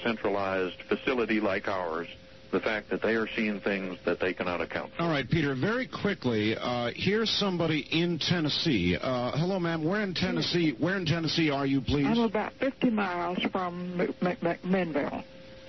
decentralized facility like ours the fact that they are seeing things that they cannot account for. All right, Peter, very quickly, here's somebody in Tennessee. Hello, ma'am. Where in Tennessee are you, please? I'm about 50 miles from McMinnville.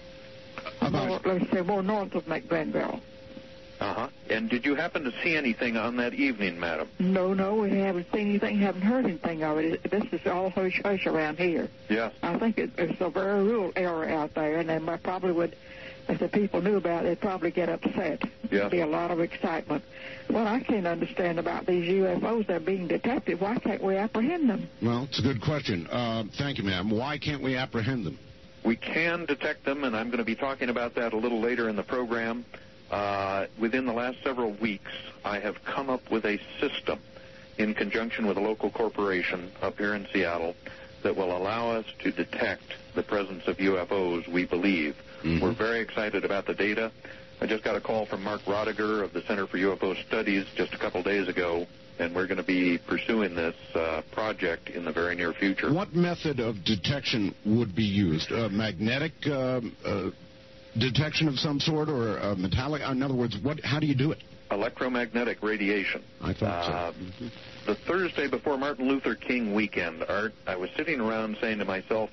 More north of McMinnville. Uh-huh. And did you happen to see anything on that evening, madam? No, we haven't seen anything, haven't heard anything of it. This is all hush-hush around here. Yes. I think it's a very rural area out there, and they probably would, if the people knew about it, they'd probably get upset. Yes. There'd be a lot of excitement. What I can't understand about these UFOs that are being detected, why can't we apprehend them? Well, it's a good question. Thank you, ma'am. Why can't we apprehend them? We can detect them, and I'm going to be talking about that a little later in the program. Within the last several weeks, I have come up with a system in conjunction with a local corporation up here in Seattle that will allow us to detect the presence of UFOs, we believe. Mm-hmm. We're very excited about the data. I just got a call from Mark Rodiger of the Center for UFO Studies just a couple days ago, and we're going to be pursuing this project in the very near future. What method of detection would be used? Magnetic detection of some sort, or metallic? In other words, how do you do it? Electromagnetic radiation. I thought so. Mm-hmm. The Thursday before Martin Luther King weekend, Art, I was sitting around saying to myself,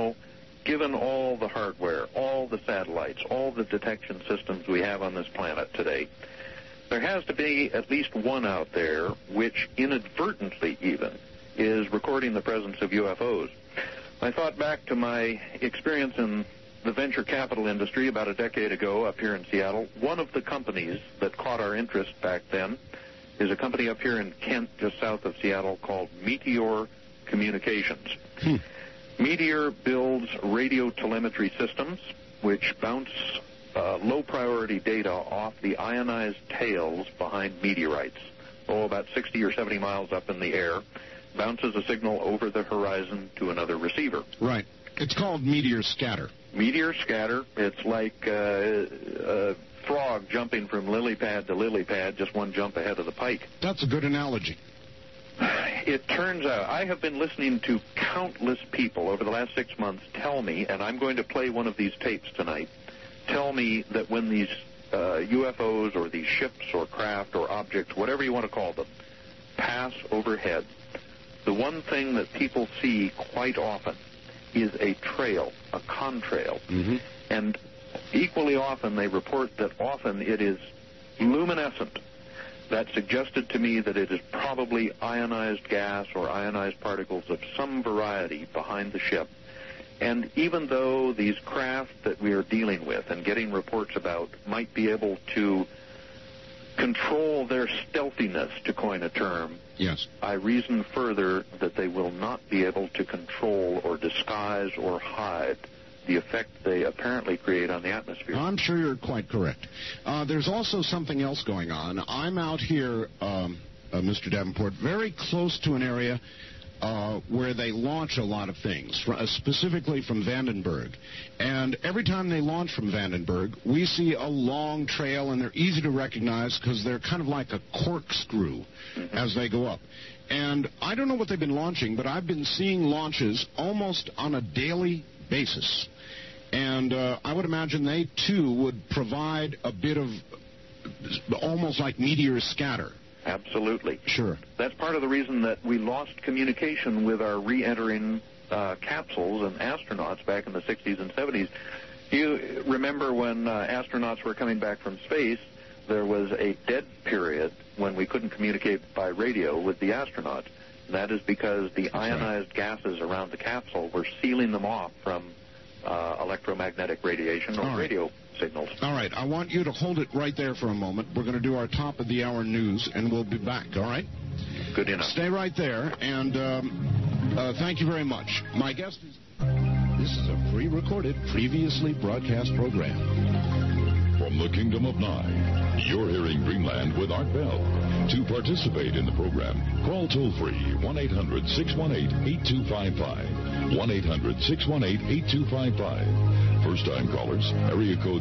given all the hardware, all the satellites, all the detection systems we have on this planet today, there has to be at least one out there which inadvertently even is recording the presence of UFOs. I thought back to my experience in the venture capital industry about a decade ago up here in Seattle. One of the companies that caught our interest back then is a company up here in Kent, just south of Seattle, called Meteor Communications. Meteor builds radio telemetry systems which bounce low-priority data off the ionized tails behind meteorites, about 60 or 70 miles up in the air, bounces a signal over the horizon to another receiver. Right. It's called meteor scatter. Meteor scatter. It's like a frog jumping from lily pad to lily pad, just one jump ahead of the pike. That's a good analogy. It turns out I have been listening to countless people over the last 6 months tell me, and I'm going to play one of these tapes tonight, tell me that when these UFOs or these ships or craft or objects, whatever you want to call them, pass overhead, the one thing that people see quite often is a trail, a contrail. Mm-hmm. And equally often they report that often it is luminescent. That suggested to me that it is probably ionized gas or ionized particles of some variety behind the ship. And even though these craft that we are dealing with and getting reports about might be able to control their stealthiness, to coin a term, yes, I reason further that they will not be able to control or disguise or hide the effect they apparently create on the atmosphere. I'm sure you're quite correct. There's also something else going on. I'm out here, Mr. Davenport, very close to an area where they launch a lot of things, specifically from Vandenberg. And every time they launch from Vandenberg, we see a long trail, and they're easy to recognize because they're kind of like a corkscrew as they go up. And I don't know what they've been launching, but I've been seeing launches almost on a daily basis. And I would imagine they, too, would provide a bit of almost like meteor scatter. Absolutely. Sure. That's part of the reason that we lost communication with our re-entering capsules and astronauts back in the 60s and 70s. You remember when astronauts were coming back from space, there was a dead period when we couldn't communicate by radio with the astronauts. And that is because the ionized gases around the capsule were sealing them off from electromagnetic radiation or radio signals. All right. I want you to hold it right there for a moment. We're going to do our top of the hour news, and we'll be back, all right? Good enough. Stay right there, and thank you very much. My guest is... This is a pre-recorded, previously broadcast program. From the Kingdom of Nye, you're hearing Dreamland with Art Bell. To participate in the program, call toll-free 1-800-618-8255. 1-800-618-8255. First-time callers, area code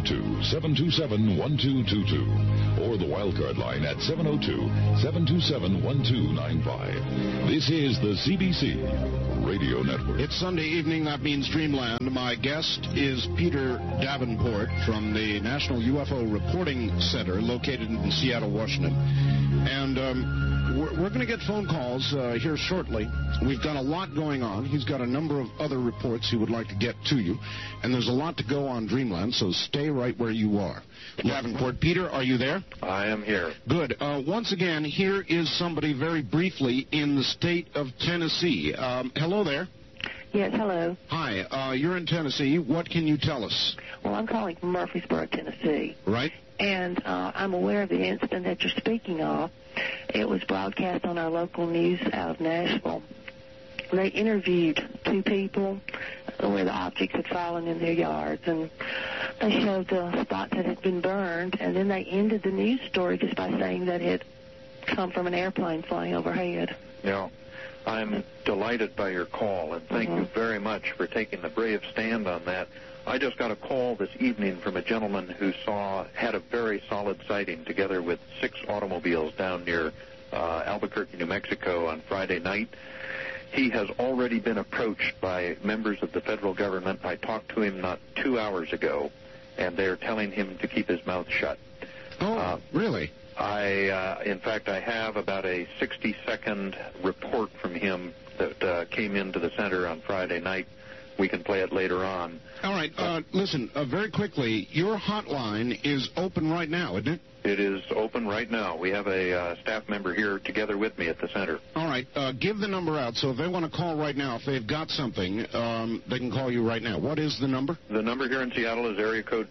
702-727-1222. Or the wildcard line at 702-727-1295. This is the CBC Radio Network. It's Sunday evening. That means Dreamland. My guest is Peter Davenport from the National UFO Reporting Center located in Seattle, Washington. And we're going to get phone calls here shortly. We've got a lot going on. He's got a number of other reports he would like to get to you. And there's a lot to go on Dreamland, so stay right where you are. Davenport, Peter, are you there? I am here. Good. Once again, here is somebody very briefly in the state of Tennessee. Hello there. Yes, hello. Hi. You're in Tennessee. What can you tell us? Well, I'm calling from Murfreesboro, Tennessee. Right. And I'm aware of the incident that you're speaking of. It was broadcast on our local news out of Nashville. They interviewed two people where the objects had fallen in their yards, and they showed the spots that had been burned, and then they ended the news story just by saying that it had come from an airplane flying overhead. Yeah. I'm delighted by your call, and thank you very much for taking the brave stand on that. I just got a call this evening from a gentleman who had a very solid sighting together with 6 automobiles down near Albuquerque, New Mexico on Friday night. He has already been approached by members of the federal government. I talked to him not 2 hours ago, and they're telling him to keep his mouth shut. Oh, really? In fact, I have about a 60-second report from him that came into the center on Friday night. We can play it later on. All right. Listen, very quickly, your hotline is open right now, isn't it? It is open right now. We have a staff member here together with me at the center. All right. Give the number out, so if they want to call right now, if they've got something, they can call you right now. What is the number? The number here in Seattle is area code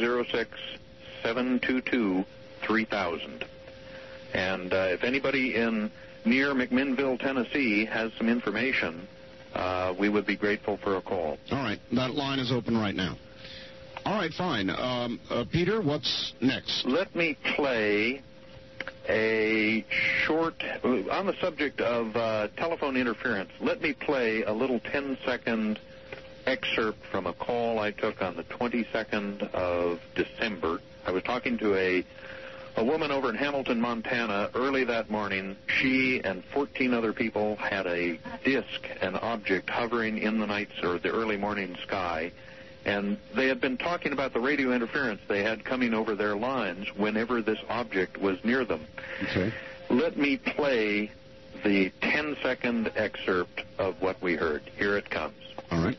206-722-3000. And if anybody near McMinnville, Tennessee has some information, we would be grateful for a call. All right. That line is open right now. All right, fine. Peter, what's next? Let me play a short, on the subject of telephone interference, let me play a little 10-second excerpt from a call I took on the 22nd of December. I was talking to a woman over in Hamilton, Montana, early that morning. She and 14 other people had a disc, an object hovering in the night or the early morning sky, and they had been talking about the radio interference they had coming over their lines whenever this object was near them. Okay. Let me play the 10-second excerpt of what we heard. Here it comes. All right.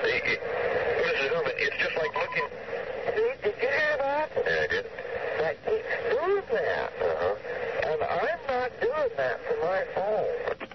Mrs. Newman, it's just like looking. Did you hear that? Yeah, I did. That keeps doing that. And I'm not doing that from my phone.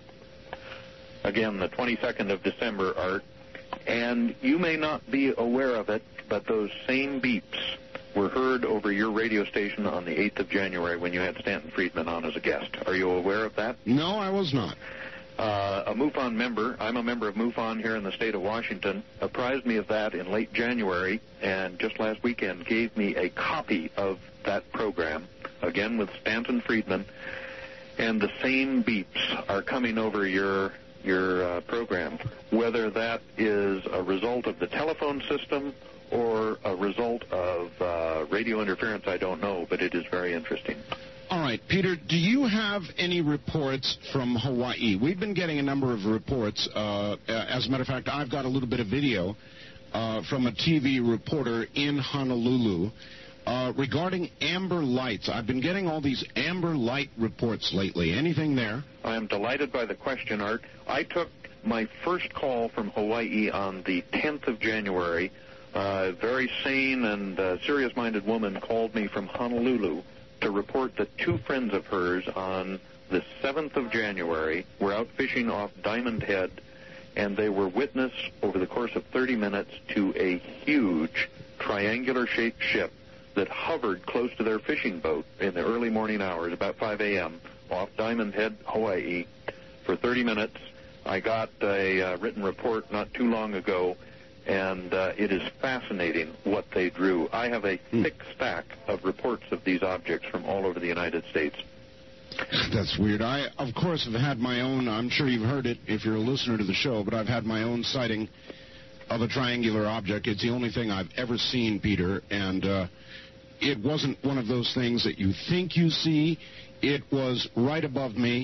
Again, the 22nd of December, Art. And you may not be aware of it, but those same beeps were heard over your radio station on the 8th of January when you had Stanton Friedman on as a guest. Are you aware of that? No, I was not. A MUFON member, I'm a member of MUFON here in the state of Washington, apprised me of that in late January, and just last weekend gave me a copy of that program, again with Stanton Friedman, and the same beeps are coming over your program. Whether that is a result of the telephone system or a result of radio interference, I don't know, but it is very interesting. All right, Peter, do you have any reports from Hawaii? We've been getting a number of reports. As a matter of fact, I've got a little bit of video from a TV reporter in Honolulu regarding amber lights. I've been getting all these amber light reports lately. Anything there? I am delighted by the question, Art. I took my first call from Hawaii on the 10th of January. A very sane and serious-minded woman called me from Honolulu to report that 2 friends of hers on the 7th of January were out fishing off Diamond Head, and they were witness over the course of 30 minutes to a huge triangular-shaped ship that hovered close to their fishing boat in the early morning hours, about 5 a.m., off Diamond Head, Hawaii, for 30 minutes. I got a written report not too long ago, and it is fascinating what they drew. I have a thick stack of reports of these objects from all over the United States. That's weird. I, of course, have had my own, I'm sure you've heard it if you're a listener to the show, but I've had my own sighting of a triangular object. It's the only thing I've ever seen, Peter, and it wasn't one of those things that you think you see. It was right above me.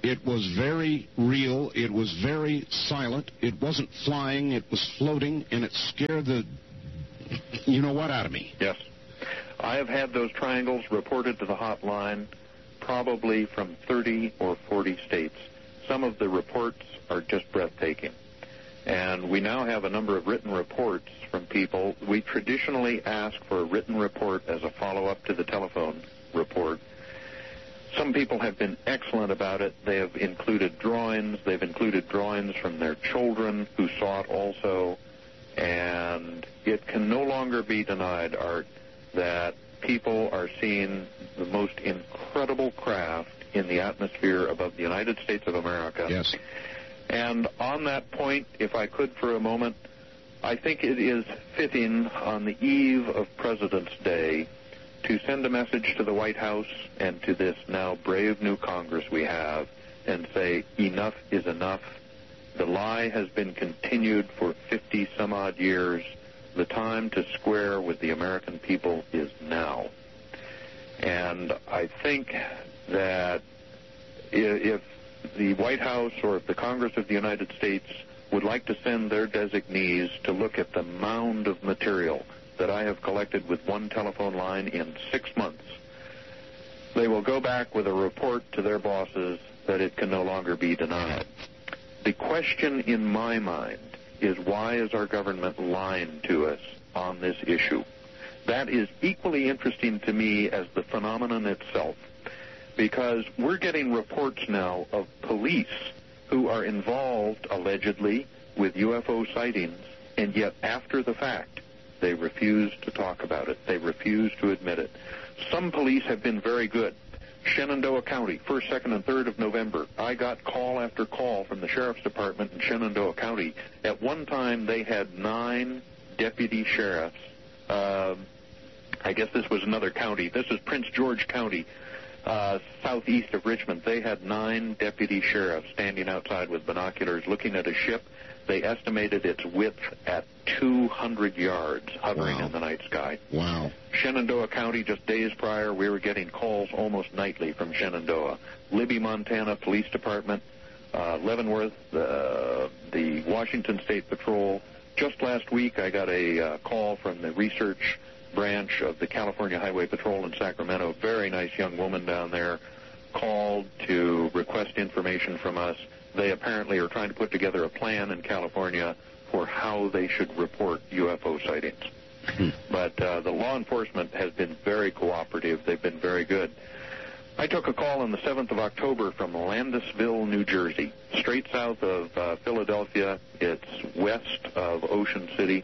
It was very real. It was very silent. It wasn't flying. It was floating, and it scared the you-know-what out of me. Yes. I have had those triangles reported to the hotline probably from 30 or 40 states. Some of the reports are just breathtaking. And we now have a number of written reports from people. We traditionally ask for a written report as a follow-up to the telephone report. Some people have been excellent about it. They have included drawings. They've included drawings from their children who saw it also. And it can no longer be denied, Art, that people are seeing the most incredible craft in the atmosphere above the United States of America. Yes. And on that point, if I could for a moment, I think it is fitting on the eve of President's Day to send a message to the White House and to this now brave new Congress we have and say, enough is enough. The lie has been continued for 50-some-odd years. The time to square with the American people is now. And I think that if the White House or if the Congress of the United States would like to send their designees to look at the mound of material that I have collected with one telephone line in 6 months, they will go back with a report to their bosses that it can no longer be denied. The question in my mind is, why is our government lying to us on this issue? That is equally interesting to me as the phenomenon itself, because we're getting reports now of police who are involved, allegedly, with UFO sightings, and yet after the fact, they refuse to talk about it. They refuse to admit it. Some police have been very good. Shenandoah County, 1st, 2nd, and 3rd of November, I got call after call from the Sheriff's Department in Shenandoah County. At one time, they had 9 deputy sheriffs. I guess this was another county. This is Prince George County, southeast of Richmond. They had 9 deputy sheriffs standing outside with binoculars looking at a ship. They estimated its width at 200 yards, hovering in the night sky. Wow. Shenandoah County, just days prior, we were getting calls almost nightly from Shenandoah. Libby, Montana Police Department, Leavenworth, the Washington State Patrol. Just last week, I got a call from the research branch of the California Highway Patrol in Sacramento. Very nice young woman down there called to request information from us. They apparently are trying to put together a plan in California for how they should report UFO sightings. But the law enforcement has been very cooperative. They've been very good. I took a call on the 7th of October from Landisville, New Jersey, straight south of Philadelphia. It's west of Ocean City.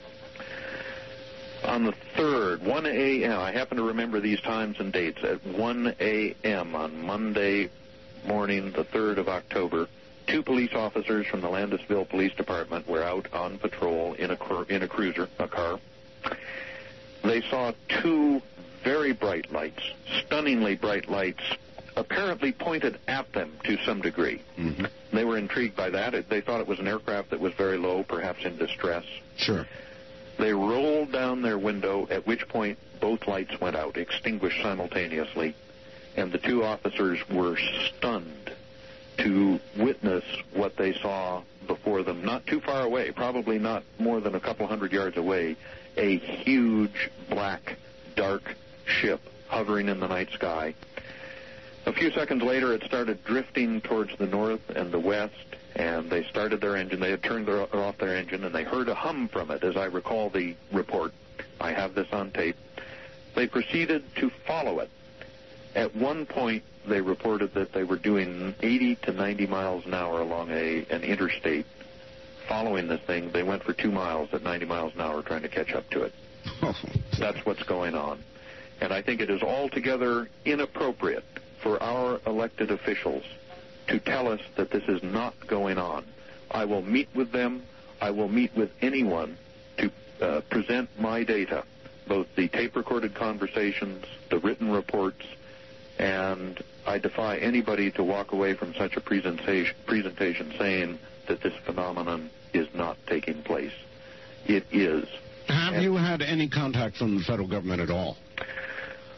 On the 3rd, 1 a.m., I happen to remember these times and dates, at 1 a.m. on Monday morning, the 3rd of October, 2 police officers from the Landisville Police Department were out on patrol in a cruiser, a car. They saw 2 very bright lights, stunningly bright lights, apparently pointed at them to some degree. Mm-hmm. They were intrigued by that. They thought it was an aircraft that was very low, perhaps in distress. Sure. They rolled down their window, at which point both lights went out, extinguished simultaneously, and the 2 officers were stunned to witness what they saw before them, not too far away, probably not more than a couple hundred yards away, a huge, black, dark ship hovering in the night sky. A few seconds later, it started drifting towards the north and the west, and they started their engine. They had turned off their engine, and they heard a hum from it, as I recall the report. I have this on tape. They proceeded to follow it. At one point, they reported that they were doing 80 to 90 miles an hour along an interstate. Following this thing, they went for 2 miles at 90 miles an hour trying to catch up to it. That's what's going on. And I think it is altogether inappropriate for our elected officials to tell us that this is not going on. I will meet with them. I will meet with anyone to present my data, both the tape-recorded conversations, the written reports, and I defy anybody to walk away from such a presentation saying that this phenomenon is not taking place. It is. Have you had any contact from the federal government at all?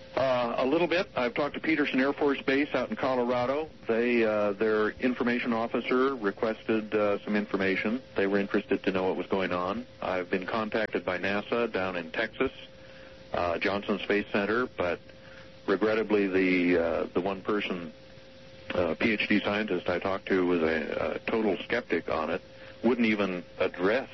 A little bit. I've talked to Peterson Air Force Base out in Colorado. Their information officer requested some information. They were interested to know what was going on. I've been contacted by NASA down in Texas, Johnson Space Center, but regrettably the one person, PhD scientist I talked to was a total skeptic on it, wouldn't even address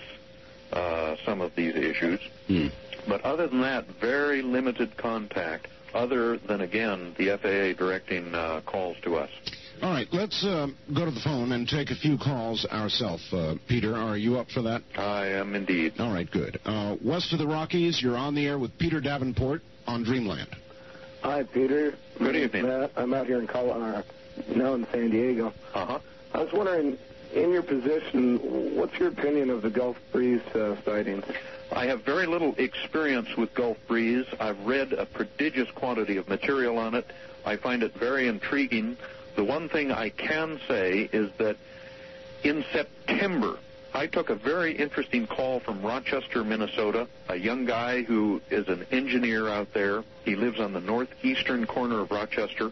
some of these issues. But other than that, very limited contact, other than, again, the FAA directing calls to us. All right, let's go to the phone and take a few calls ourselves. Peter, are you up for that? I am indeed. All right, good. West of the Rockies, you're on the air with Peter Davenport on Dreamland. Hi, Peter. Good evening. Matt. I'm out here in Colorado, now in San Diego. Uh-huh. I was wondering, in your position, what's your opinion of the Gulf Breeze sightings? I have very little experience with Gulf Breeze. I've read a prodigious quantity of material on it. I find it very intriguing. The one thing I can say is that in September, I took a very interesting call from Rochester, Minnesota, a young guy who is an engineer out there. He lives on the northeastern corner of Rochester.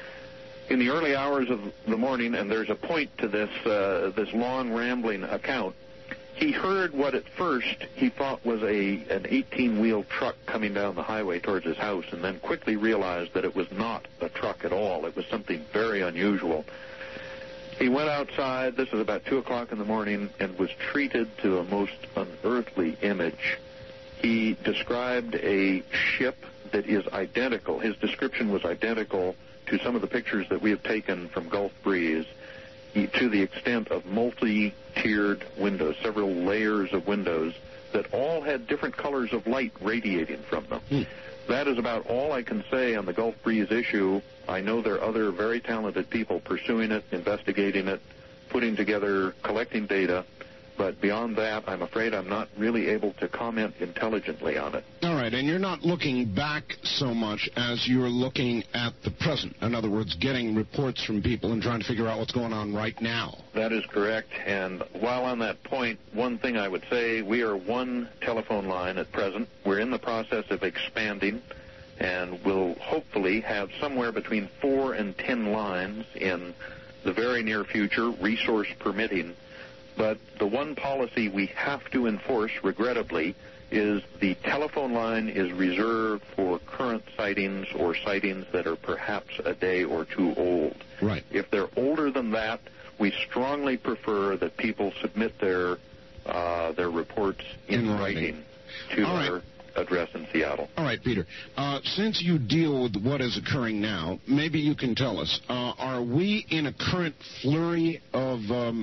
In the early hours of the morning, and there's a point to this long, rambling account, he heard what at first he thought was an 18-wheel truck coming down the highway towards his house, and then quickly realized that it was not a truck at all. It was something very unusual. He went outside, this was about 2 o'clock in the morning, and was treated to a most unearthly image. He described a ship that is identical. His description was identical to some of the pictures that we have taken from Gulf Breeze, to the extent of multi-tiered windows, several layers of windows that all had different colors of light radiating from them. That is about all I can say on the Gulf Breeze issue. I know there are other very talented people pursuing it, investigating it, putting together, collecting data, but beyond that, I'm afraid I'm not really able to comment intelligently on it. All right, and you're not looking back so much as you're looking at the present. In other words, getting reports from people and trying to figure out what's going on right now. That is correct, and while on that point, one thing I would say, we are one telephone line at present. We're in the process of expanding, and we'll hopefully have somewhere between 4 and 10 lines in the very near future, resource permitting. But the one policy we have to enforce, regrettably, is the telephone line is reserved for current sightings or sightings that are perhaps a day or two old. Right. If they're older than that, we strongly prefer that people submit their reports in writing to our address in Seattle. All right, Peter. Since you deal with what is occurring now, maybe you can tell us, are we in a current flurry of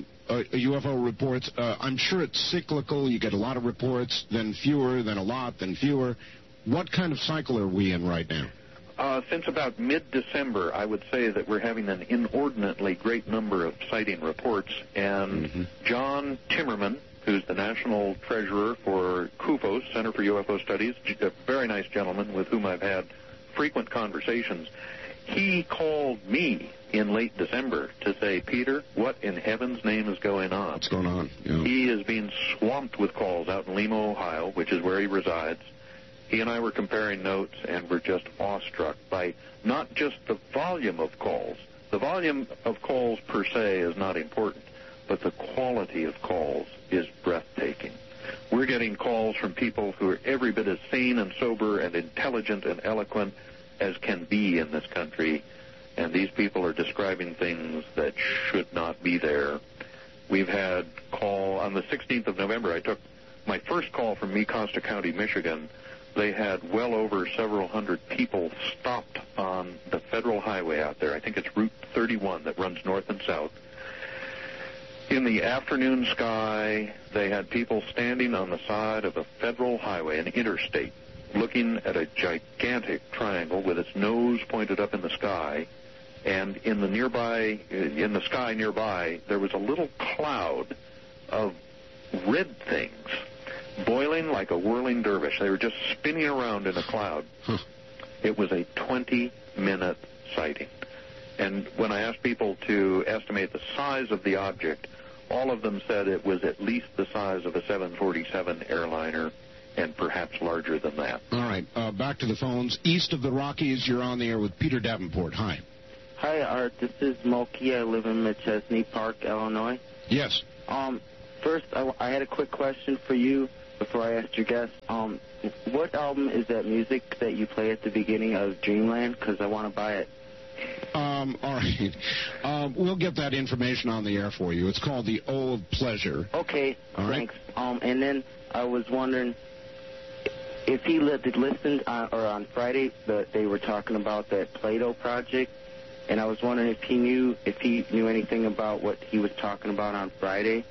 UFO reports? I'm sure it's cyclical. You get a lot of reports, then fewer, then a lot, then fewer. What kind of cycle are we in right now? Since about mid-December, I would say that we're having an inordinately great number of sighting reports, and John Timmerman, who's the national treasurer for CUFOS, Center for UFO Studies, a very nice gentleman with whom I've had frequent conversations, he called me in late December to say, Peter, what in heaven's name is going on? What's going on? Yeah. He is being swamped with calls out in Lima, Ohio, which is where he resides. He and I were comparing notes and were just awestruck by not just the volume of calls. The volume of calls per se is not important, but the quality of calls is breathtaking. We're getting calls from people who are every bit as sane and sober and intelligent and eloquent as can be in this country, and these people are describing things that should not be there. We've had call on the 16th of November. I took my first call from Mecosta County, Michigan. They had well over several hundred people stopped on the federal highway out there. I think it's Route 31 that runs north and south. In the afternoon sky, they had people standing on the side of a federal highway, an interstate, looking at a gigantic triangle with its nose pointed up in the sky, and in the sky nearby, there was a little cloud of red things boiling like a whirling dervish. They were just spinning around in a cloud. It was a 20-minute sighting. And when I asked people to estimate the size of the object, all of them said it was at least the size of a 747 airliner. and perhaps larger than that. All right, back to the phones. East of the Rockies, you're on the air with Peter Davenport. Hi. Hi, Art. This is Mulkey. I live in McChesney Park, Illinois. Yes. First, I had a quick question for you before I asked your guest. What album is that music that you play at the beginning of Dreamland? Because I want to buy it. All right. We'll get that information on the air for you. It's called The O of Pleasure. Okay, all thanks. Right. And then I was wondering if he listened on Friday they were talking about that Plato project, and I was wondering if he knew anything about what he was talking about on Friday.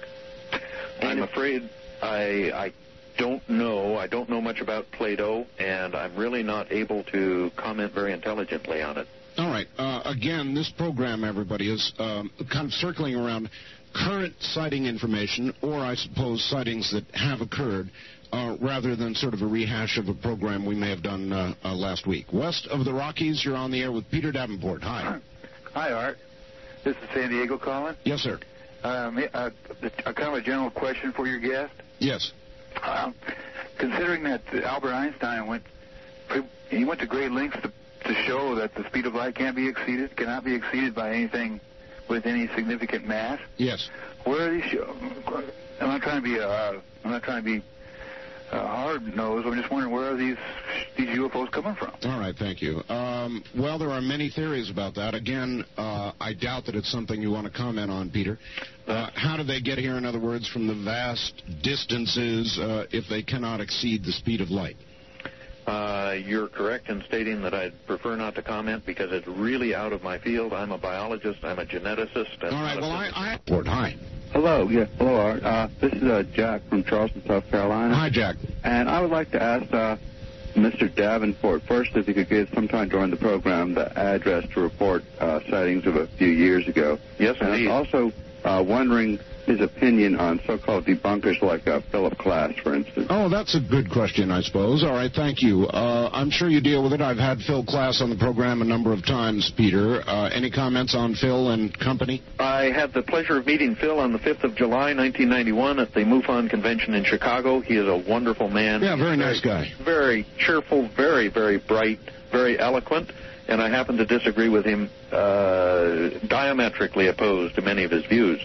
I'm afraid I don't know. I don't know much about Plato, and I'm really not able to comment very intelligently on it. All right. Again, this program, everybody, is kind of circling around current sighting information, or I suppose sightings that have occurred, rather than sort of a rehash of a program we may have done last week. West of the Rockies, you're on the air with Peter Davenport. Hi. Hi, Art. This is San Diego calling. Yes, sir. A kind of a general question for your guest. Yes. Considering that Albert Einstein went to great lengths to show that the speed of light cannot be exceeded by anything with any significant mass. Yes. Where are these? I'm not trying to be hard-nosed. I'm just wondering, where are these UFOs coming from? All right, thank you. Well, there are many theories about that. Again, I doubt that it's something you want to comment on, Peter. How do they get here, in other words, from the vast distances if they cannot exceed the speed of light? You're correct in stating that I'd prefer not to comment because it's really out of my field. I'm a biologist. I'm a geneticist. All right, well, Hi. Hello, hello, Art. This is Jack from Charleston, South Carolina. Hi, Jack. And I would like to ask Mr. Davenport first if he could give sometime during the program the address to report sightings of a few years ago. Yes, indeed. And also wondering his opinion on so-called debunkers like Philip Klass, for instance. Oh, that's a good question, I suppose. All right, thank you. I'm sure you deal with it. I've had Phil Klass on the program a number of times, Peter. Any comments on Phil and company? I had the pleasure of meeting Phil on the 5th of July, 1991, at the MUFON convention in Chicago. He is a wonderful man. Yeah, very nice guy. Very cheerful, very, very bright, very eloquent. And I happen to disagree with him, diametrically opposed to many of his views.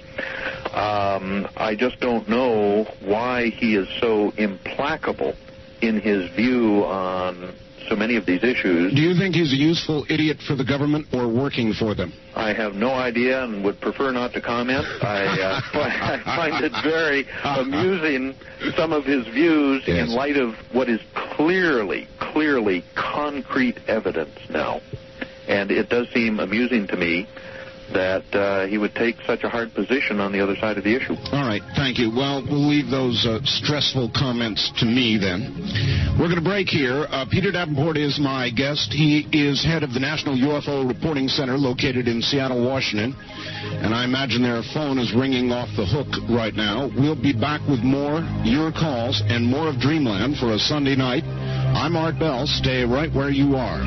I just don't know why he is so implacable in his view on so many of these issues. Do you think he's a useful idiot for the government or working for them? I have no idea and would prefer not to comment. I find it very amusing, some of his views, in light of what is clearly concrete evidence now. And it does seem amusing to me that he would take such a hard position on the other side of the issue. All right, thank you. Well, we'll leave those stressful comments to me then. We're going to break here. Peter Davenport is my guest. He is head of the National UFO Reporting Center located in Seattle, Washington. And I imagine their phone is ringing off the hook right now. We'll be back with more, your calls, and more of Dreamland for a Sunday night. I'm Art Bell. Stay right where you are.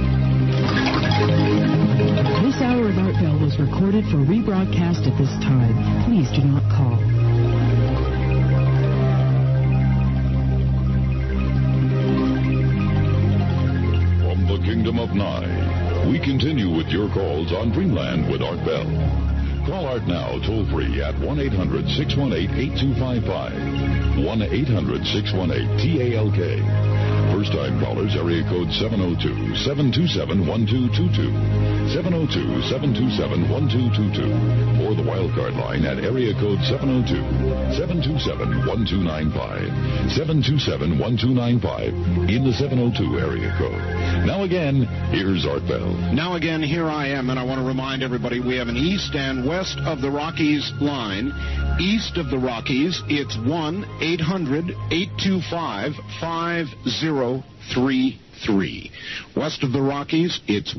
This hour of Art Bell was recorded for rebroadcast at this time. Please do not call. From the Kingdom of Nye, we continue with your calls on Dreamland with Art Bell. Call Art now toll-free at 1-800-618-8255. 1-800-618-TALK. First-time callers, area code 702-727-1222. 702-727-1222. Or the wildcard line at area code 702-727-1295. 727-1295 in the 702 area code. Now again, here's Art Bell. Now again, here I am, and I want to remind everybody we have an east and west of the Rockies line. East of the Rockies, it's 1-800-825-5033. West of the Rockies, it's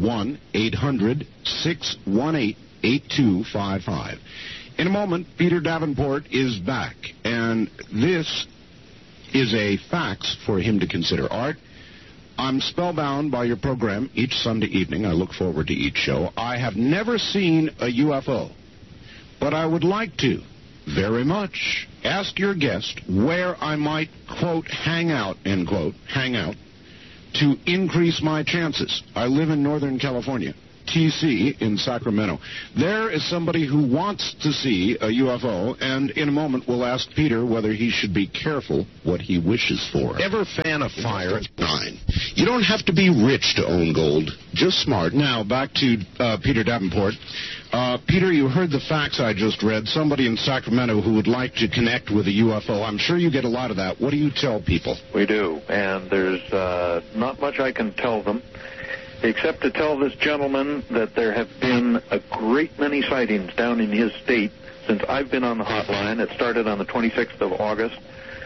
1-800-618-8255. In a moment, Peter Davenport is back, and this is a fax for him to consider. Art, I'm spellbound by your program each Sunday evening. I look forward to each show. I have never seen a UFO, but I would like to. very much. Ask your guest where I might, quote, hang out, end quote, hang out, to increase my chances. I live in Northern California, TC in Sacramento. There is somebody who wants to see a UFO, and in a moment we'll ask Peter whether he should be careful what he wishes for. Ever fan a fire? 9. You don't have to be rich to own gold, just smart. Now, back to Peter Davenport. Peter, you heard the facts I just read. Somebody in Sacramento who would like to connect with a UFO. I'm sure you get a lot of that. What do you tell people? We do, and there's not much I can tell them, except to tell this gentleman that there have been a great many sightings down in his state since I've been on the hotline. It started on the 26th of August.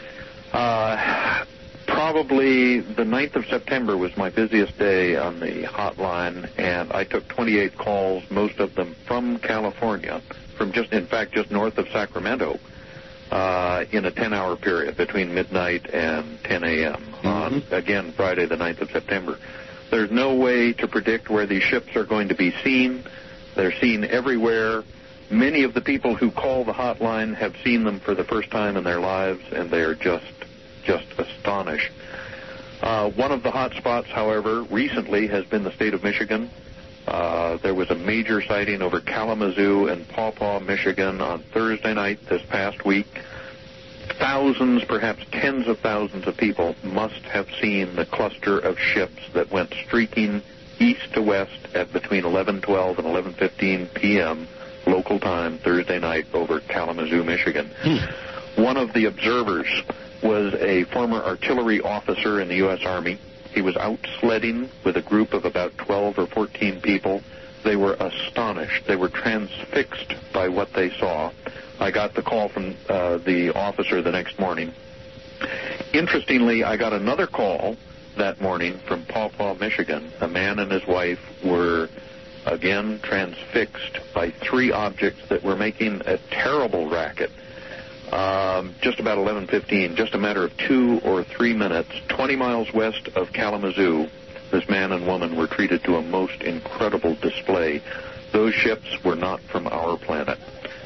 Probably the 9th of September was my busiest day on the hotline, and I took 28 calls, most of them from California, from just north of Sacramento, in a 10-hour period between midnight and 10 a.m. on, again, Friday the 9th of September. There's no way to predict where these ships are going to be seen. They're seen everywhere. Many of the people who call the hotline have seen them for the first time in their lives, and they are just astonished. One of the hot spots, however, recently has been the state of Michigan. There was a major sighting over Kalamazoo and Paw Paw, Michigan on Thursday night this past week. Thousands, perhaps tens of thousands of people must have seen the cluster of ships that went streaking east to west at between 11:12 and 11:15 p.m. local time Thursday night over Kalamazoo, Michigan. One of the observers was a former artillery officer in the U.S. Army. He was out sledding with a group of about 12 or 14 people. They were astonished. They were transfixed by what they saw. I got the call from the officer the next morning. Interestingly, I got another call that morning from Paw Paw, Michigan. A man and his wife were, again, transfixed by 3 objects that were making a terrible racket. Just about 11:15, just a matter of 2 or 3 minutes, 20 miles west of Kalamazoo, this man and woman were treated to a most incredible display. Those ships were not from our planet.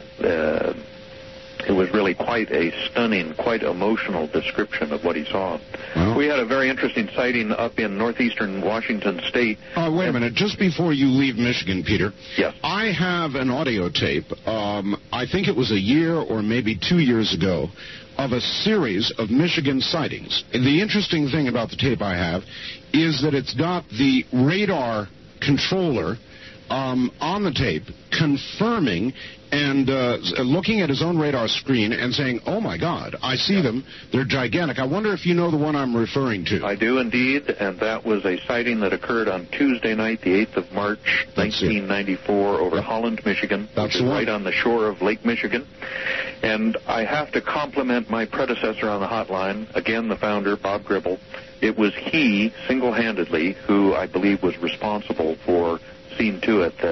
It was really quite a stunning, quite emotional description of what he saw. Well, we had a very interesting sighting up in northeastern Washington State. Wait a minute. Just before you leave Michigan, Peter. Yes. I have an audio tape, I think it was a year or maybe 2 years ago, of a series of Michigan sightings. The interesting thing about the tape I have is that it's got the radar controller on the tape confirming and looking at his own radar screen and saying, oh, my God, I see them. They're gigantic. I wonder if you know the one I'm referring to. I do indeed, and that was a sighting that occurred on Tuesday night, the 8th of March, 1994, over Holland, Michigan, which is right on the shore of Lake Michigan. And I have to compliment my predecessor on the hotline, again, the founder, Bob Gribble. It was he, single-handedly, who I believe was responsible for seeing to it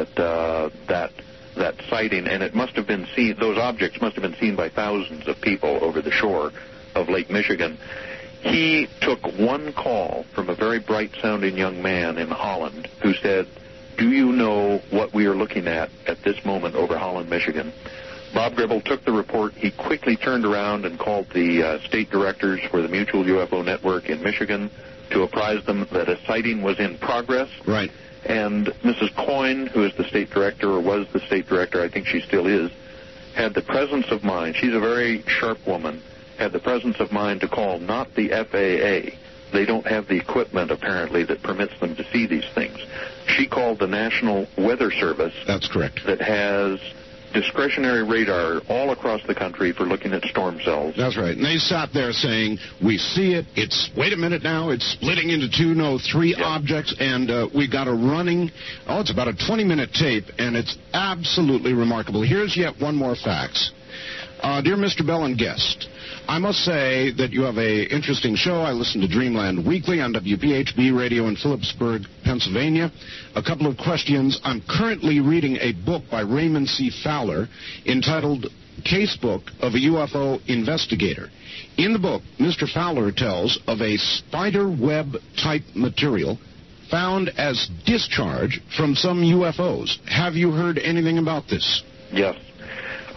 that sighting, and it must have been seen, those objects must have been seen by thousands of people over the shore of Lake Michigan. He took one call from a very bright-sounding young man in Holland who said, do you know what we are looking at this moment over Holland, Michigan? Bob Gribble took the report. He quickly turned around and called the state directors for the Mutual UFO Network in Michigan to apprise them that a sighting was in progress. Right. And Mrs. Coyne, who is the state director, or was the state director, I think she still is, had the presence of mind, she's a very sharp woman, had the presence of mind to call not the FAA. They don't have the equipment, apparently, that permits them to see these things. She called the National Weather Service. That's correct. That has discretionary radar all across the country for looking at storm cells. That's right. And they sat there saying, we see it, it's, wait a minute now, it's splitting into 3 objects, and we got a running, it's about a 20-minute tape, and it's absolutely remarkable. Here's yet one more fact. Dear Mr. Bell and guest, I must say that you have an interesting show. I listen to Dreamland Weekly on WPHB Radio in Phillipsburg, Pennsylvania. A couple of questions. I'm currently reading a book by Raymond C. Fowler entitled Casebook of a UFO Investigator. In the book, Mr. Fowler tells of a spider web type material found as discharge from some UFOs. Have you heard anything about this? Yes.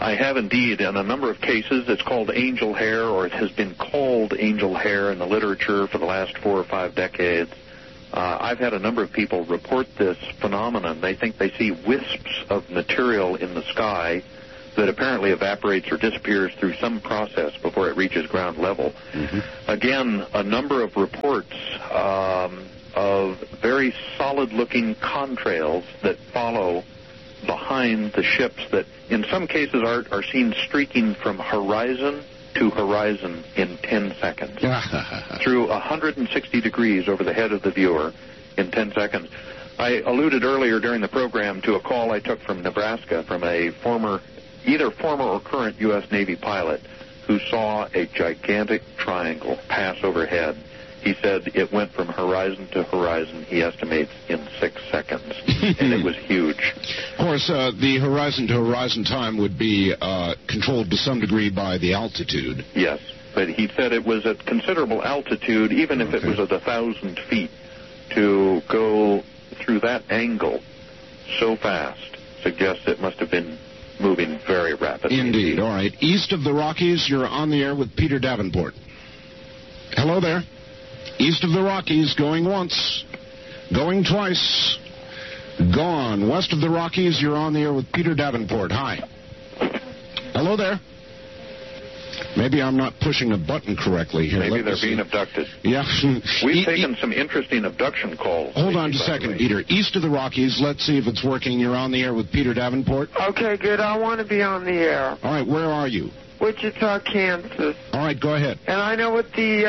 I have indeed. In a number of cases, it's called angel hair, or it has been called angel hair in the literature for the last 4 or 5 decades. I've had a number of people report this phenomenon. They think they see wisps of material in the sky that apparently evaporates or disappears through some process before it reaches ground level. Again, a number of reports of very solid-looking contrails that follow behind the ships that in some cases are seen streaking from horizon to horizon in 10 seconds through 160 degrees over the head of the viewer in 10 seconds. I alluded earlier during the program to a call I took from Nebraska from a either former or current U.S. Navy pilot who saw a gigantic triangle pass overhead. He said it went from horizon to horizon, he estimates, in 6 seconds, and it was huge. Of course, the horizon to horizon time would be controlled to some degree by the altitude. Yes, but he said it was at considerable altitude, even if it was at 1,000 feet, to go through that angle so fast suggests it must have been moving very rapidly. Indeed. All right. East of the Rockies, you're on the air with Peter Davenport. Hello there. East of the Rockies, going once, going twice, gone. West of the Rockies, you're on the air with Peter Davenport. Hi. Hello there. Maybe I'm not pushing a button correctly here. Maybe they're being abducted. Yeah. We've taken some interesting abduction calls. Hold on just a second, Peter. East of the Rockies, let's see if it's working. You're on the air with Peter Davenport. Okay, good. I want to be on the air. All right, where are you? Wichita, Kansas. All right, go ahead. And I know what the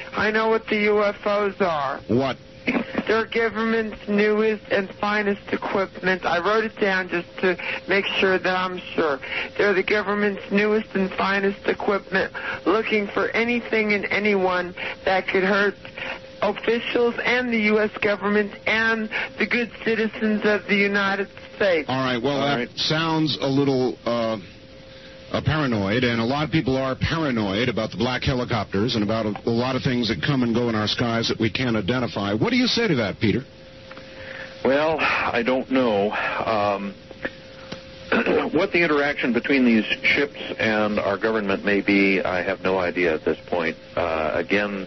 UFOs are. What? They're government's newest and finest equipment. I wrote it down just to make sure that I'm sure. They're the government's newest and finest equipment, looking for anything and anyone that could hurt officials and the U.S. government and the good citizens of the United States. All right, well, that sounds a little paranoid, and a lot of people are paranoid about the black helicopters and about a lot of things that come and go in our skies that we can't identify. What do you say to that, Peter? Well, I don't know. What the interaction between these ships and our government may be, I have no idea at this point. Again,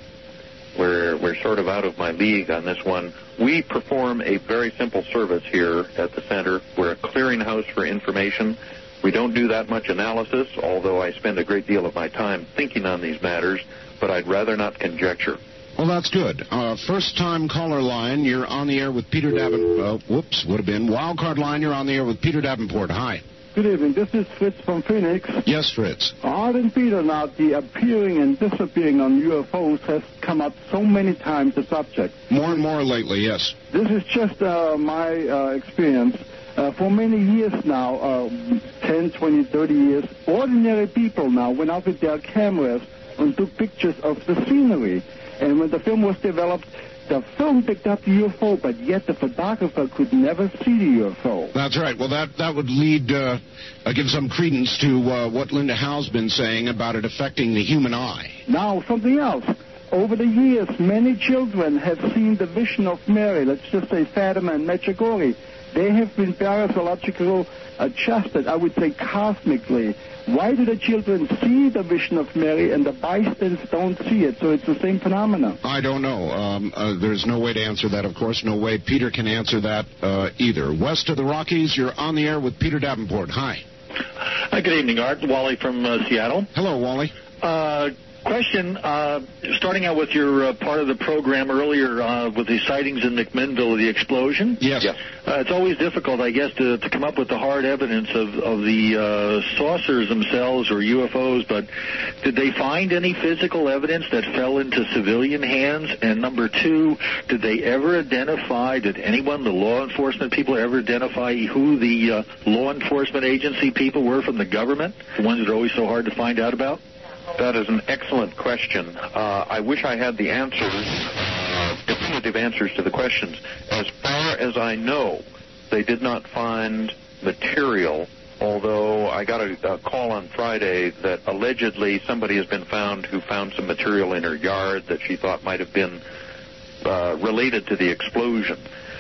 we're sort of out of my league on this one. We perform a very simple service here at the center. We're a clearinghouse for information. We don't do that much analysis, although I spend a great deal of my time thinking on these matters, but I'd rather not conjecture. Well, that's good. First-time caller line, you're on the air with Peter Davenport. Would have been. Wildcard line, you're on the air with Peter Davenport. Hi. Good evening. This is Fritz from Phoenix. Yes, Fritz. Art and Peter, now the appearing and disappearing on UFOs has come up so many times, the subject. More and more lately, yes. This is just my experience. For many years now, 10, 20, 30 years, ordinary people now went out with their cameras and took pictures of the scenery. And when the film was developed, the film picked up the UFO, but yet the photographer could never see the UFO. That's right. Well, that would lead, give some credence to what Linda Howe's been saying about it affecting the human eye. Now, something else. Over the years, many children have seen the vision of Mary, let's just say Fatima and Medjugorje. They have been parapsychologically adjusted, I would say cosmically. Why do the children see the vision of Mary and the bystanders don't see it? So it's the same phenomenon. I don't know. There's no way to answer that, of course. No way Peter can answer that either. West of the Rockies, you're on the air with Peter Davenport. Hi. Hi, good evening, Art. Wally from Seattle. Hello, Wally. Question, starting out with your part of the program earlier with the sightings in McMinnville, the explosion. Yes. It's always difficult, I guess, to come up with the hard evidence of the saucers themselves or UFOs, but did they find any physical evidence that fell into civilian hands? And number two, did they ever identify, did anyone, the law enforcement people, ever identify who the law enforcement agency people were from the government, the ones that are always so hard to find out about? That is an excellent question. I wish I had the answers, definitive answers to the questions. As far as I know, they did not find material, although I got a call on Friday that allegedly somebody has been found who found some material in her yard that she thought might have been related to the explosion.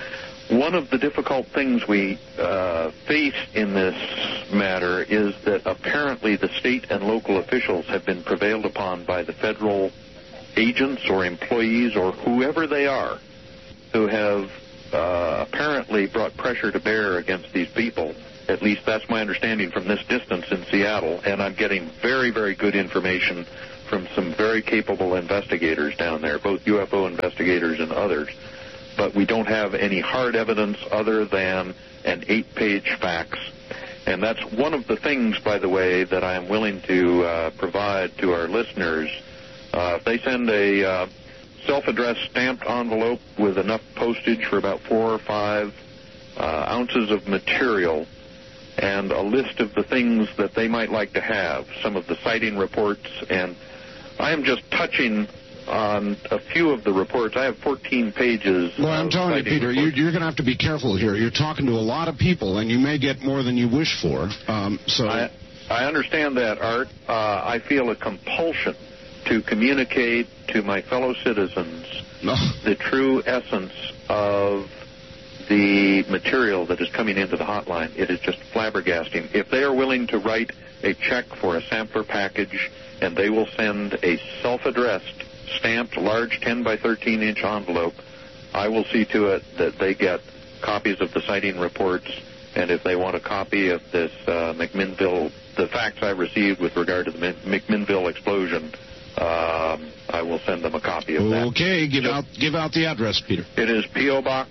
one of the difficult things we face in this matter is that apparently the state and local officials have been prevailed upon by the federal agents or employees or whoever they are who have apparently brought pressure to bear against these people. At least that's my understanding from this distance in Seattle, and I'm getting very, very good information from some very capable investigators down there, both UFO investigators and others. But we don't have any hard evidence other than an 8-page fax. And that's one of the things, by the way, that I'm willing to provide to our listeners. If they send a self-addressed stamped envelope with enough postage for about 4 or 5 ounces of material and a list of the things that they might like to have, some of the sighting reports, and I am just touching on a few of the reports. I have 14 pages. Well, I'm telling you, Peter, you're going to have to be careful here. You're talking to a lot of people, and you may get more than you wish for. I understand that, Art. I feel a compulsion to communicate to my fellow citizens the true essence of the material that is coming into the hotline. It is just flabbergasting. If they are willing to write a check for a sampler package and they will send a self-addressed, stamped, large 10 by 13-inch envelope, I will see to it that they get copies of the sighting reports, and if they want a copy of this McMinnville, the facts I received with regard to the McMinnville explosion, I will send them a copy of that. Okay, give out the address, Peter. It is P.O. Box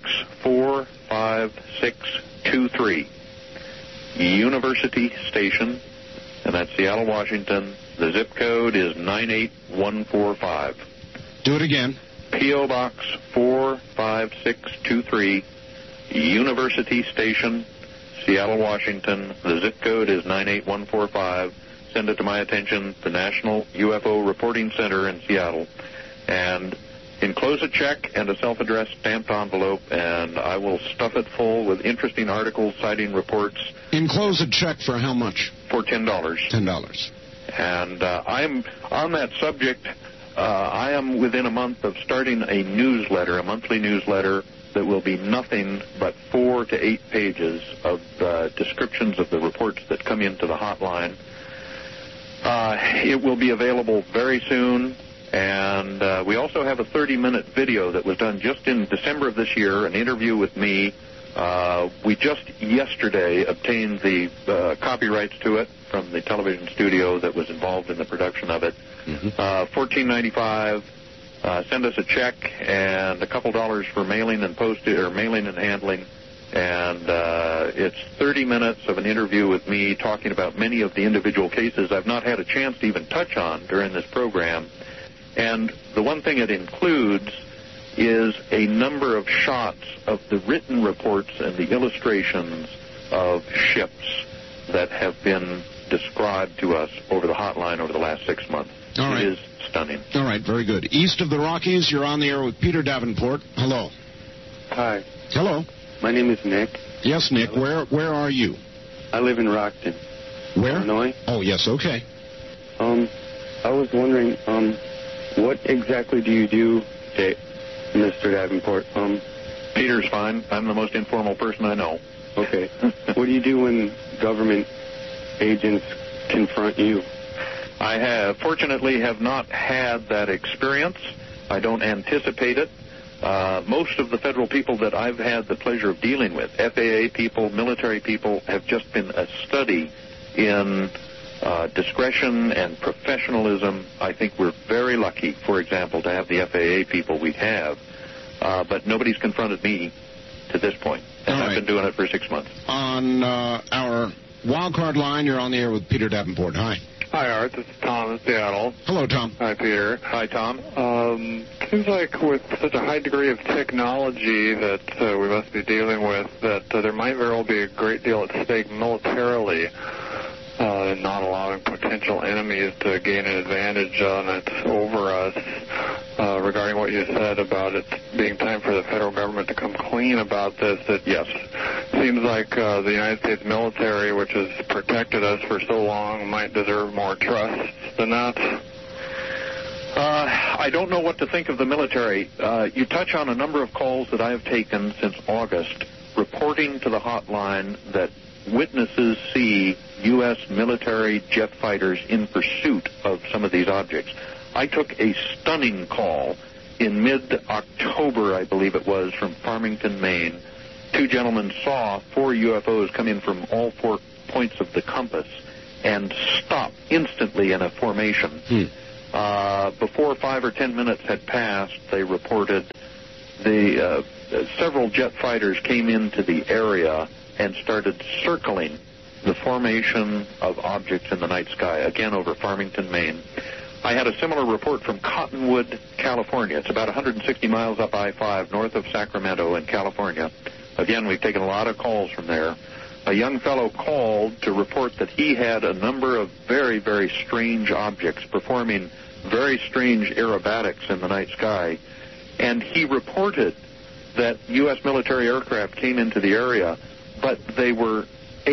45623, University Station, and that's Seattle, Washington. The zip code is 98145. Do it again. P.O. Box 45623, University Station, Seattle, Washington. The zip code is 98145. Send it to my attention, the National UFO Reporting Center in Seattle, and enclose a check and a self-addressed stamped envelope, and I will stuff it full with interesting articles, sighting reports. Enclose a check for how much? For $10. $10. And I'm on that subject. I am within a month of starting a newsletter, a monthly newsletter that will be nothing but 4 to 8 pages of descriptions of the reports that come into the hotline. It will be available very soon, and we also have a 30-minute video that was done just in December of this year, an interview with me. We just yesterday obtained the copyrights to it from the television studio that was involved in the production of it. $14.95. Send us a check and a couple dollars for mailing and postage or mailing and handling. And it's 30 minutes of an interview with me talking about many of the individual cases I've not had a chance to even touch on during this program. And the one thing it includes is a number of shots of the written reports and the illustrations of ships that have been described to us over the hotline over the last 6 months. All right. It is stunning. All right, very good. East of the Rockies, you're on the air with Peter Davenport. Hello. Hi. Hello. My name is Nick. Yes, Nick. Where are you? I live in Rockton. Where? Illinois. Oh, yes, okay. I was wondering, what exactly do you do, Mr. Davenport? Peter's fine. I'm the most informal person I know. Okay. What do you do when government agents confront you? I fortunately have not had that experience. I don't anticipate it. Most of the federal people that I've had the pleasure of dealing with, FAA people, military people, have just been a study in discretion and professionalism. I think we're very lucky, for example, to have the FAA people we have. But nobody's confronted me to this point. And I've been doing it for 6 months. On our wildcard line, you're on the air with Peter Davenport. Hi. Hi, Art. This is Tom in Seattle. Hello, Tom. Hi, Peter. Hi, Tom. Seems like with such a high degree of technology that we must be dealing with, that there might very well be a great deal at stake militarily in not allowing potential enemies to gain an advantage on it over us. Regarding what you said about it being time for the federal government to come clean about this, yes, seems like the United States military, which has protected us for so long, might deserve more trust than that. I don't know what to think of the military. You touch on a number of calls that I have taken since August, reporting to the hotline that witnesses see U.S. military jet fighters in pursuit of some of these objects. I took a stunning call in mid-October, I believe it was, from Farmington, Maine. Two gentlemen saw 4 UFOs come in from all 4 points of the compass and stop instantly in a formation. Before 5 or 10 minutes had passed, they reported several jet fighters came into the area and started circling the formation of objects in the night sky, again over Farmington, Maine. I had a similar report from Cottonwood, California. It's about 160 miles up I-5 north of Sacramento in California. Again, we've taken a lot of calls from there. A young fellow called to report that he had a number of very, very strange objects performing very strange aerobatics in the night sky. And he reported that U.S. military aircraft came into the area, but they were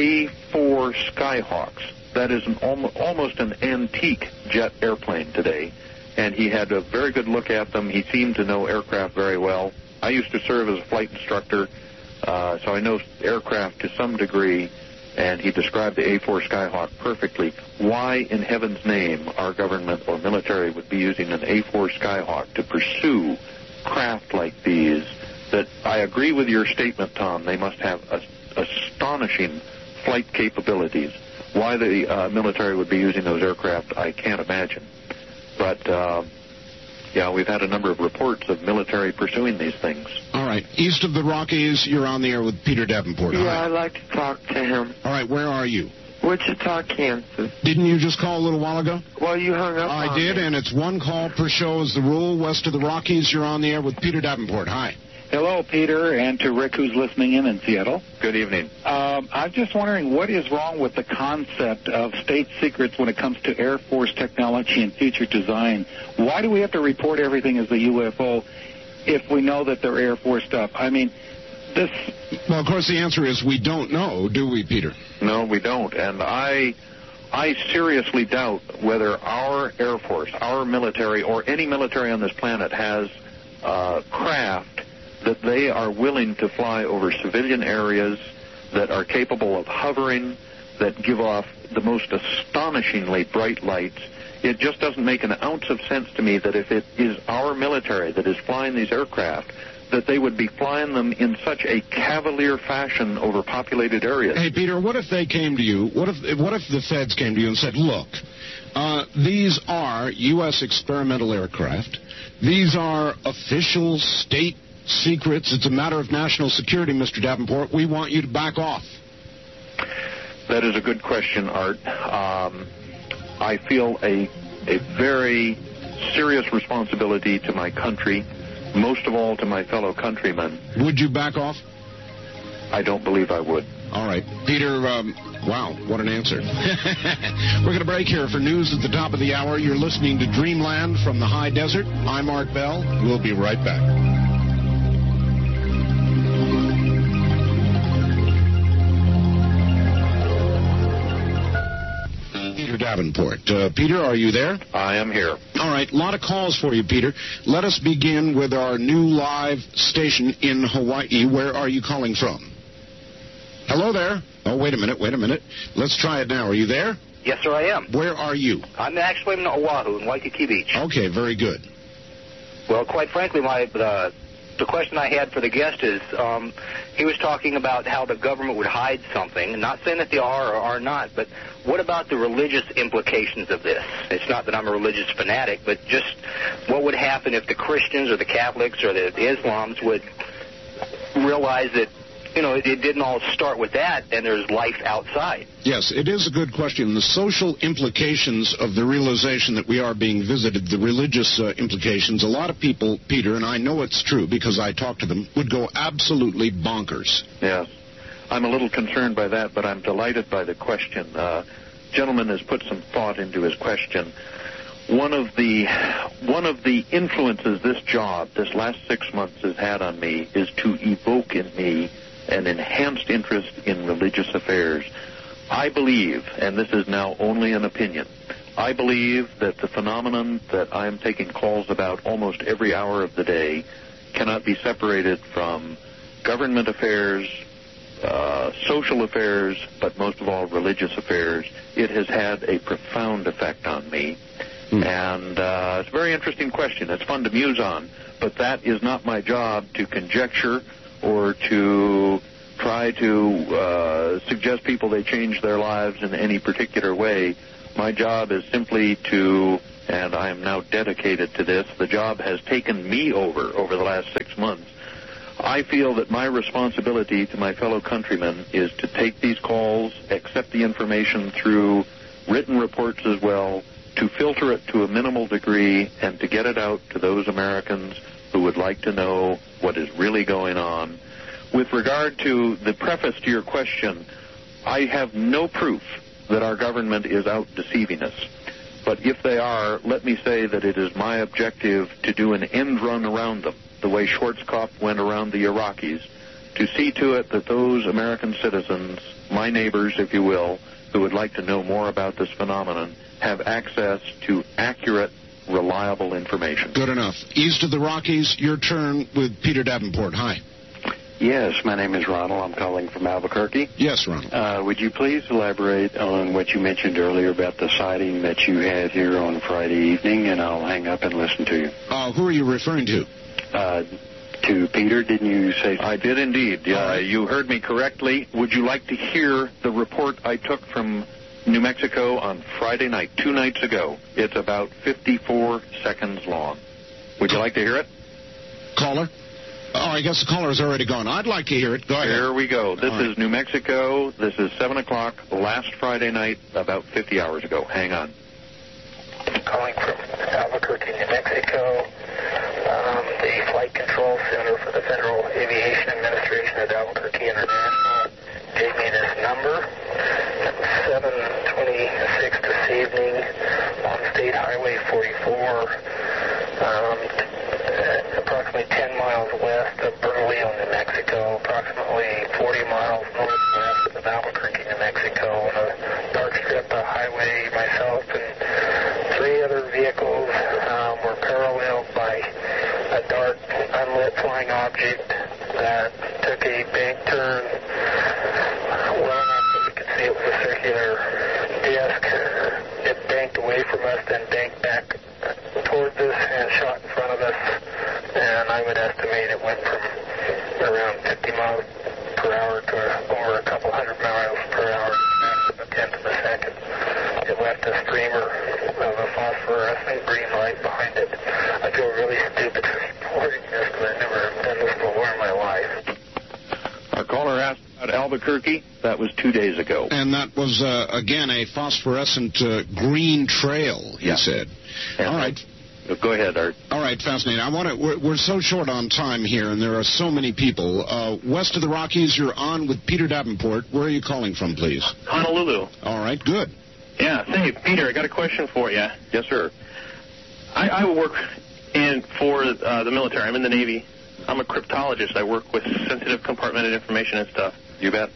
A-4 Skyhawks. That is almost an antique jet airplane today. And he had a very good look at them. He seemed to know aircraft very well. I used to serve as a flight instructor, so I know aircraft to some degree, and he described the A-4 Skyhawk perfectly. Why in heaven's name our government or military would be using an A-4 Skyhawk to pursue craft like these? That I agree with your statement, Tom. They must have astonishing flight capabilities. Why the military would be using those aircraft, I can't imagine. But, yeah, we've had a number of reports of military pursuing these things. All right. East of the Rockies, you're on the air with Peter Davenport. Yeah, I'd like to talk to him. All right, where are you? Wichita, Kansas. Didn't you just call a little while ago? Well, you hung up I did, and it's one call per show is the rule. West of the Rockies, you're on the air with Peter Davenport. Hi. Hello, Peter, and to Rick, who's listening in Seattle. Good evening. I'm just wondering what is wrong with the concept of state secrets when it comes to Air Force technology and future design. Why do we have to report everything as a UFO if we know that they're Air Force stuff? I mean, this... Well, of course, the answer is we don't know, do we, Peter? No, we don't. And I seriously doubt whether our Air Force, our military, or any military on this planet has craft that they are willing to fly over civilian areas, that are capable of hovering, that give off the most astonishingly bright lights. It just doesn't make an ounce of sense to me that if it is our military that is flying these aircraft, that they would be flying them in such a cavalier fashion over populated areas. Hey, Peter, what if they came to you, what if the feds came to you and said, look, these are U.S. experimental aircraft. These are official state secrets. It's a matter of national security, Mr. Davenport. We want you to back off. That is a good question, Art. I feel a very serious responsibility to my country, most of all to my fellow countrymen. Would you back off? I don't believe I would. All right. Peter, wow, what an answer. We're going to break here for news at the top of the hour. You're listening to Dreamland from the High Desert. I'm Art Bell. We'll be right back. Davenport. Peter, are you there? I am here. All right, a lot of calls for you, Peter. Let us begin with our new live station in Hawaii. Where are you calling from? Hello there. Oh, wait a minute. Let's try it now. Are you there? Yes, sir, I am. Where are you? I'm actually in Oahu, in Waikiki Beach. Okay, very good. Well, quite frankly, the question I had for the guest is, he was talking about how the government would hide something, not saying that they are or are not, but what about the religious implications of this? It's not that I'm a religious fanatic, but just what would happen if the Christians or the Catholics or the Islams would realize that, you know, it didn't all start with that, and there's life outside. Yes, it is a good question. The social implications of the realization that we are being visited, the religious implications, a lot of people, Peter, and I know it's true because I talk to them, would go absolutely bonkers. Yes. I'm a little concerned by that, but I'm delighted by the question. Gentleman has put some thought into his question. One of the influences this job, this last 6 months, has had on me is to evoke in me an enhanced interest in religious affairs. I believe, and this is now only an opinion, I believe that the phenomenon that I am taking calls about almost every hour of the day cannot be separated from government affairs, social affairs, but most of all religious affairs. It has had a profound effect on me. And it's a very interesting question. It's fun to muse on, but that is not my job to conjecture or to try to suggest people they change their lives in any particular way. My job is simply to, and I am now dedicated to this, the job has taken me over the last 6 months. I feel that my responsibility to my fellow countrymen is to take these calls, accept the information through written reports as well, to filter it to a minimal degree, and to get it out to those Americans who would like to know what is really going on. With regard to the preface to your question, I have no proof that our government is out deceiving us. But if they are, let me say that it is my objective to do an end run around them, the way Schwarzkopf went around the Iraqis, to see to it that those American citizens, my neighbors, if you will, who would like to know more about this phenomenon, have access to accurate, reliable information. Good enough. East of the Rockies, your turn with Peter Davenport. Hi. Yes, my name is Ronald. I'm calling from Albuquerque. Yes, Ronald. Would you please elaborate on what you mentioned earlier about the sighting that you had here on Friday evening, and I'll hang up and listen to you. Who are you referring to? To Peter, didn't you say so? I did indeed. You heard me correctly. Would you like to hear the report I took from New Mexico on Friday night, 2 nights ago? It's about 54 seconds long. Would you like to hear it? Caller? Oh, I guess the caller is already gone. I'd like to hear it. Go ahead. Here we go. This is New Mexico. This is 7 o'clock last Friday night, about 50 hours ago. Hang on. Calling from Albuquerque, New Mexico. The Flight Control Center for the Federal Aviation Administration at Albuquerque International gave me this number. At 7:26 this evening on State Highway 44, approximately 10 miles west of Bernalillo, New Mexico, approximately 40 miles northwest of Albuquerque, New Mexico, on a dark strip of highway. Myself and 3 other vehicles were paralleled by a dark, unlit flying object that took a big turn well enough that we could see it was a circular disc. It banked away from us, then banked back towards us and shot in front of us. And I would estimate it went from around 50 miles per hour to over a couple hundred miles per hour, a tenth of a second. It left a streamer of a phosphorescent green light behind it. I feel really stupid reporting this because I've never done this before in my life. Our caller asked about Albuquerque. That was 2 days ago. And that was, again, a phosphorescent green trail, he said. All right. Go ahead, Art. All right, fascinating. We're so short on time here, and there are so many people. West of the Rockies, you're on with Peter Davenport. Where are you calling from, please? Honolulu. All right, good. Yeah, say, Peter, I got a question for you. Yes, sir. I work for the military. I'm in the Navy. I'm a cryptologist. I work with sensitive compartmented information and stuff. You bet.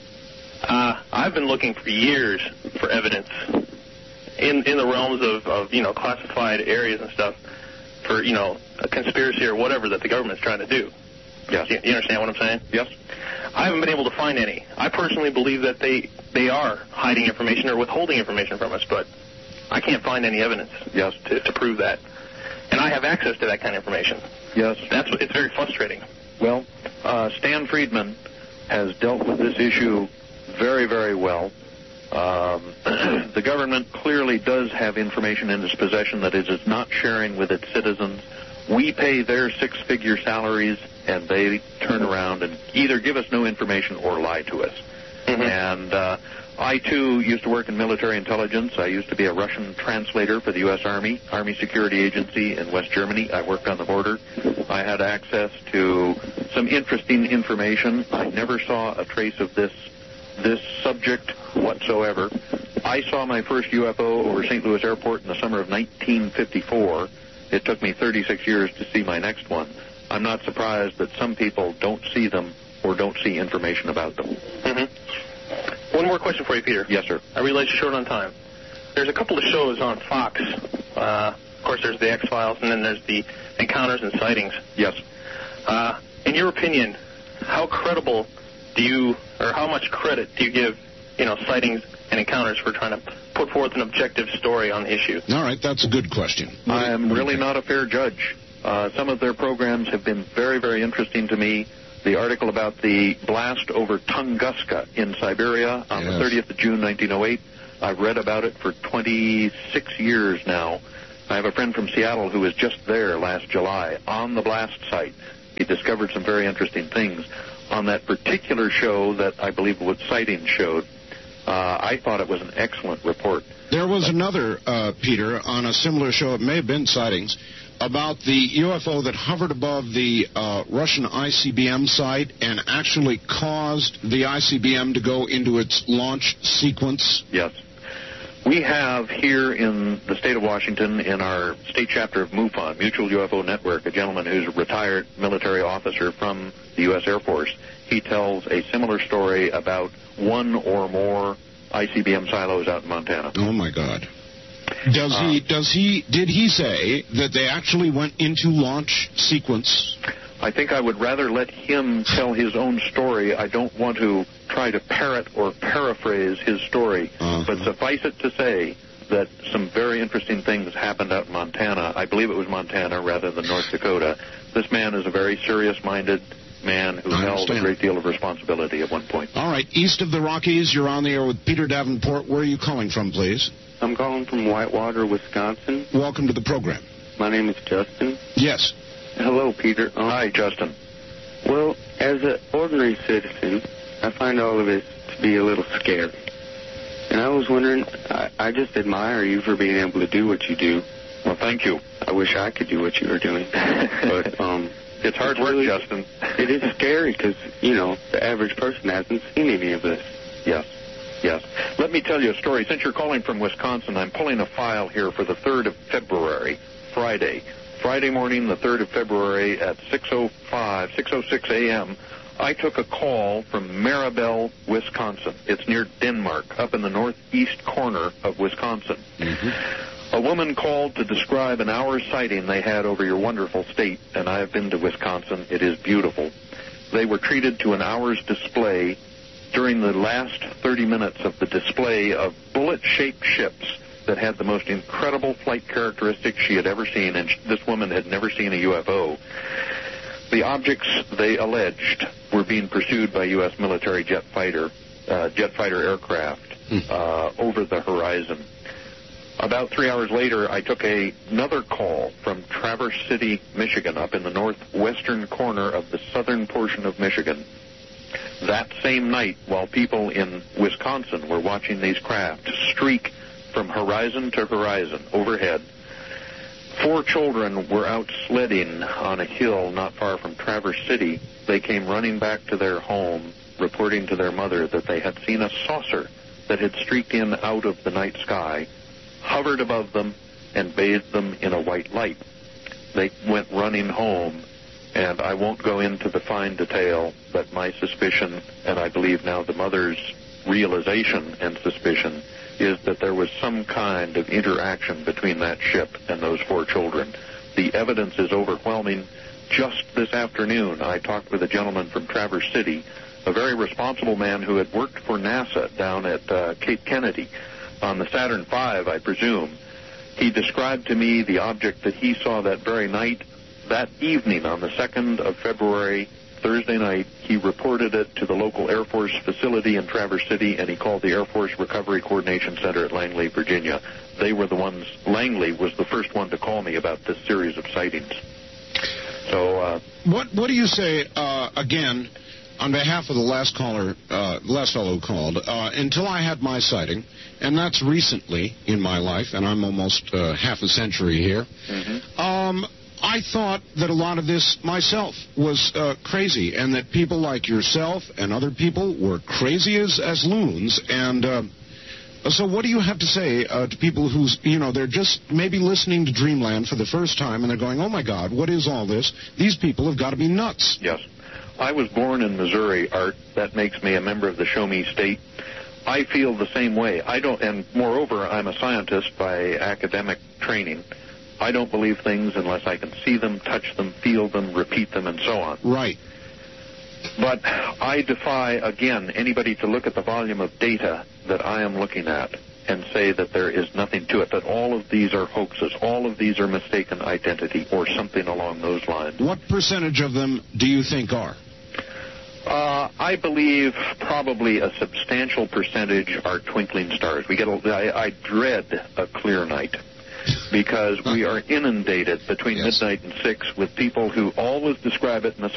I've been looking for years for evidence in the realms of classified areas and stuff for, a conspiracy or whatever that the government's trying to do. Yes. You understand what I'm saying? Yes. I haven't been able to find any. I personally believe that they are hiding information or withholding information from us, but I can't find any evidence to prove that. And I have access to that kind of information. Yes. It's very frustrating. Well, Stan Friedman has dealt with this issue very, very well. The government clearly does have information in its possession that it is not sharing with its citizens. We pay their 6-figure salaries, and they turn around and either give us no information or lie to us. Mm-hmm. And I, too, used to work in military intelligence. I used to be a Russian translator for the U.S. Army Security Agency in West Germany. I worked on the border. I had access to some interesting information. I never saw a trace of this subject whatsoever. I saw my first UFO over St. Louis Airport in the summer of 1954. It took me 36 years to see my next one. I'm not surprised that some people don't see them or don't see information about them. Mm-hmm. One more question for you, Peter. Yes, sir. I realize you're short on time. there's a couple of shows on Fox. Of course, there's the X-Files, and then there's the Encounters and Sightings. Yes. In your opinion, how credible do you, or how much credit do you give, Sightings and Encounters for trying to put forth an objective story on the issue? All right, that's a good question. I am really not a fair judge. Some of their programs have been very, very interesting to me. The article about the blast over Tunguska in Siberia on the 30th of June, 1908, I've read about it for 26 years now. I have a friend from Seattle who was just there last July on the blast site. He discovered some very interesting things. On that particular show that I believe what Sightings showed, I thought it was an excellent report. There was another, Peter, on a similar show, it may have been Sightings, about the UFO that hovered above the Russian ICBM site and actually caused the ICBM to go into its launch sequence. Yes. We have here in the state of Washington, in our state chapter of MUFON, Mutual UFO Network, a gentleman who's a retired military officer from the U.S. Air Force. He tells a similar story about one or more ICBM silos out in Montana. Oh, my God. Did he say that they actually went into launch sequence? I think I would rather let him tell his own story. I don't want to try to parrot or paraphrase his story. But suffice it to say that some very interesting things happened out in Montana. I believe it was Montana rather than North Dakota. This man is a very serious-minded man who held a great deal of responsibility at one point. All right. East of the Rockies, you're on the air with Peter Davenport. Where are you calling from, please? I'm calling from Whitewater, Wisconsin. Welcome to the program. My name is Justin. Yes. Hello, Peter. Hi, Justin. Well, as an ordinary citizen, I find all of this to be a little scary. And I was wondering, I just admire you for being able to do what you do. Well, thank you. I wish I could do what you were doing. But it's hard work, Justin. It is scary because, the average person hasn't seen any of this. Yes. Yes. Let me tell you a story. Since you're calling from Wisconsin, I'm pulling a file here for the 3rd of February, Friday. Friday morning, the 3rd of February at 6:06 a.m., I took a call from Maribel, Wisconsin. It's near Denmark, up in the northeast corner of Wisconsin. Mm-hmm. A woman called to describe an hour's sighting they had over your wonderful state, and I have been to Wisconsin. It is beautiful. They were treated to an hour's display during the last 30 minutes of the display of bullet-shaped ships that had the most incredible flight characteristics she had ever seen, and this woman had never seen a UFO. The objects, they alleged, were being pursued by U.S. military jet fighter aircraft over the horizon. About 3 hours later, I took another call from Traverse City, Michigan, up in the northwestern corner of the southern portion of Michigan. That same night, while people in Wisconsin were watching these craft streak from horizon to horizon overhead, 4 children were out sledding on a hill not far from Traverse City. They came running back to their home, reporting to their mother that they had seen a saucer that had streaked in out of the night sky, hovered above them, and bathed them in a white light. They went running home, and I won't go into the fine detail, but my suspicion, and I believe now the mother's realization and suspicion, is that there was some kind of interaction between that ship and those 4 children. The evidence is overwhelming. Just this afternoon, I talked with a gentleman from Traverse City, a very responsible man who had worked for NASA down at Cape Kennedy on the Saturn V, I presume. He described to me the object that he saw that very night. That evening, on the 2nd of February, Thursday night, he reported it to the local Air Force facility in Traverse City, and he called the Air Force Recovery Coordination Center at Langley, Virginia. They were the ones, Langley was the first one to call me about this series of sightings. So, What do you say, again, on behalf of the last caller, last fellow who called, until I had my sighting, and that's recently in my life, and I'm almost half a century here, I thought that a lot of this myself was crazy, and that people like yourself and other people were crazy as loons. And so what do you have to say to people who's, they're just maybe listening to Dreamland for the first time, and they're going, oh, my God, what is all this? These people have got to be nuts. Yes. I was born in Missouri, Art. That makes me a member of the Show Me State. I feel the same way. I don't, and moreover, I'm a scientist by academic training. I don't believe things unless I can see them, touch them, feel them, repeat them, and so on. Right. But I defy, again, anybody to look at the volume of data that I am looking at and say that there is nothing to it, that all of these are hoaxes, all of these are mistaken identity, or something along those lines. What percentage of them do you think are? I believe probably a substantial percentage are twinkling stars. I dread a clear night, because we are inundated between midnight and 6 with people who always describe it in a